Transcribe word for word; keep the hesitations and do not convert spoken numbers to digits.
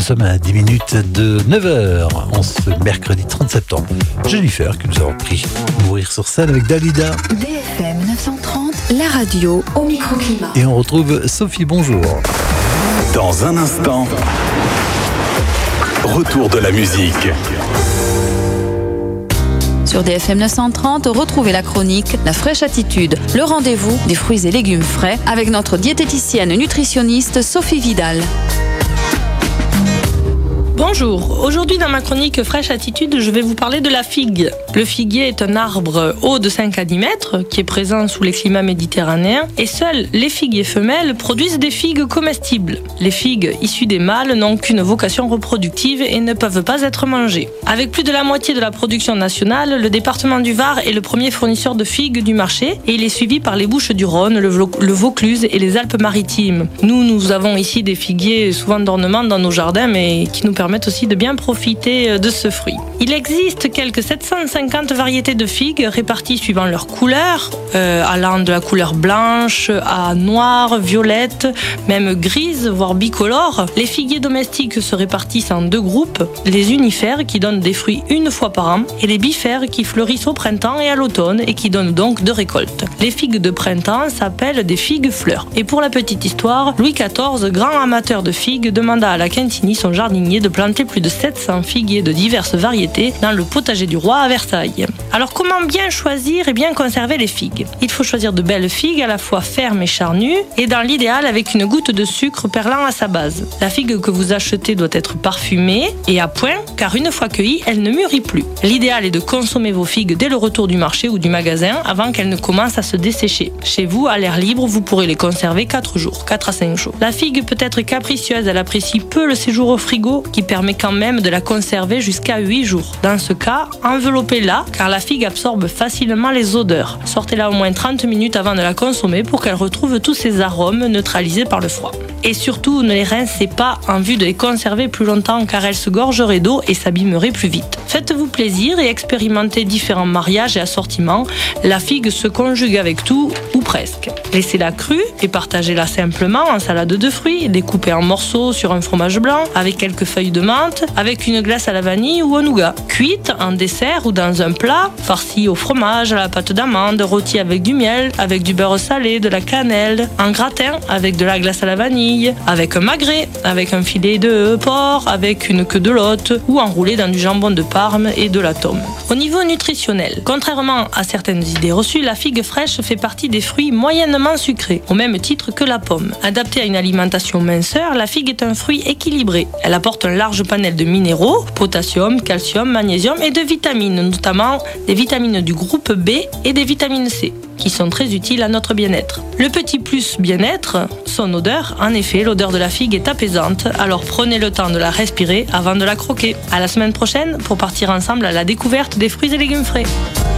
sommes à dix minutes de neuf heures, en ce mercredi trente septembre. Jennifer, que nous avons pris mourir sur scène avec Dalida. D F M neuf cent trente, la radio au microclimat. Et on retrouve Sophie, bonjour. Dans un instant, retour de la musique. Sur D F M neuf cent trente, retrouvez la chronique La Fraîche Attitude, le rendez-vous des fruits et légumes frais avec notre diététicienne nutritionniste Sophie Vidal. Bonjour, aujourd'hui dans ma chronique Fraîche Attitude, je vais vous parler de la figue. Le figuier est un arbre haut de cinq à dix mètres qui est présent sous les climats méditerranéens et seuls les figuiers femelles produisent des figues comestibles. Les figues issues des mâles n'ont qu'une vocation reproductive et ne peuvent pas être mangées. Avec plus de la moitié de la production nationale, le département du Var est le premier fournisseur de figues du marché et il est suivi par les Bouches-du-Rhône, le, Vau- le Vaucluse et les Alpes-Maritimes. Nous, nous avons ici des figuiers souvent d'ornement dans nos jardins mais qui nous permettent aussi de bien profiter de ce fruit. Il existe quelques sept cent cinquante variétés de figues réparties suivant leur couleur, euh, allant de la couleur blanche à noire, violette, même grise, voire bicolore. Les figuiers domestiques se répartissent en deux groupes, les unifères qui donnent des fruits une fois par an et les bifères qui fleurissent au printemps et à l'automne et qui donnent donc deux récoltes. Les figues de printemps s'appellent des figues fleurs. Et pour la petite histoire, Louis quatorze, grand amateur de figues, demanda à la Quintini, son jardinier, de planter plus de sept cents figuiers de diverses variétés dans le potager du roi à Versailles. Alors comment bien choisir et bien conserver les figues ? Il faut choisir de belles figues à la fois fermes et charnues et dans l'idéal avec une goutte de sucre perlant à sa base. La figue que vous achetez doit être parfumée et à point car une fois cueillie, elle ne mûrit plus. L'idéal est de consommer vos figues dès le retour du marché ou du magasin avant qu'elles ne commencent à se dessécher. Chez vous, à l'air libre, vous pourrez les conserver quatre jours, quatre à cinq jours. La figue peut être capricieuse, elle apprécie peu le séjour au frigo qui permet quand même de la conserver jusqu'à huit jours. Dans ce cas, enveloppez-la car la figue absorbe facilement les odeurs. Sortez-la au moins trente minutes avant de la consommer pour qu'elle retrouve tous ses arômes neutralisés par le froid. Et surtout, ne les rincez pas en vue de les conserver plus longtemps car elles se gorgeraient d'eau et s'abîmeraient plus vite. Faites-vous plaisir et expérimentez différents mariages et assortiments. La figue se conjugue avec tout ou presque. Laissez-la crue et partagez-la simplement en salade de fruits, découpée en morceaux sur un fromage blanc avec quelques feuilles de menthe, avec une glace à la vanille ou au nougat. Cuite en dessert ou dans un plat, farci au fromage, à la pâte d'amande, rôti avec du miel, avec du beurre salé, de la cannelle, en gratin avec de la glace à la vanille, avec un magret, avec un filet de porc, avec une queue de lotte ou enroulé dans du jambon de Parme et de la tome. Au niveau nutritionnel, contrairement à certaines idées reçues, la figue fraîche fait partie des fruits moyennement sucrés, au même titre que la pomme. Adaptée à une alimentation minceur, la figue est un fruit équilibré. Elle apporte un large panel de minéraux, potassium, calcium, magnésium et de vitamines, notamment des vitamines du groupe B et des vitamines C, qui sont très utiles à notre bien-être. Le petit plus bien-être, son odeur. En effet, l'odeur de la figue est apaisante, alors prenez le temps de la respirer avant de la croquer. À la semaine prochaine pour partir ensemble à la découverte des fruits et légumes frais.